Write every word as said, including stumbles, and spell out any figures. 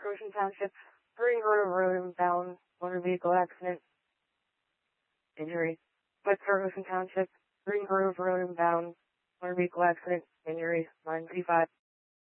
Ocean Township, Green Grove Road bound, motor vehicle accident, injury. West Ocean Township, Green Grove Road bound, motor vehicle accident, injury, line P five.